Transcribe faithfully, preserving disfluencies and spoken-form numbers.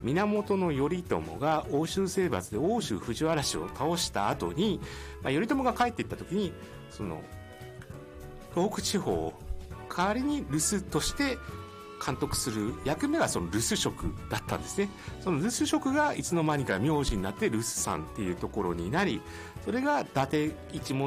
源頼朝が奥州征伐で奥州藤原氏を倒した後に、まあ、頼朝が帰っていった時にその東北地方を代わりに留守として監督する役目がその留守職だったんですね。その留守職がいつの間にか名字になって留守さんっていうところになり、それが伊達一文